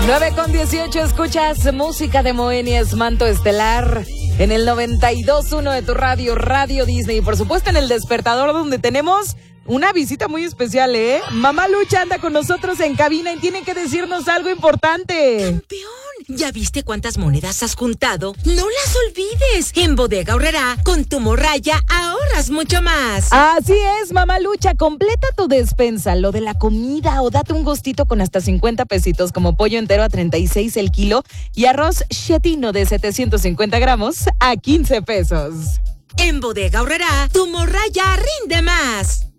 9:18, escuchas música de Moenies, Manto Estelar, en el 92.1 de tu radio, Radio Disney, y por supuesto en el Despertador, donde tenemos una visita muy especial, ¿eh? Mamá Lucha anda con nosotros en cabina y tiene que decirnos algo importante. ¡Campeón! ¿Ya viste cuántas monedas has juntado? ¡No las olvides! En Bodega Aurrerá, con tu morraya, ahorras mucho más. Así es, Mamá Lucha, completa tu despensa, lo de la comida, o date un gustito con hasta 50 pesitos, como pollo entero a 36 el kilo y arroz chetino de 750 gramos a 15 pesos. En Bodega Aurrerá, tu morraya rinde más.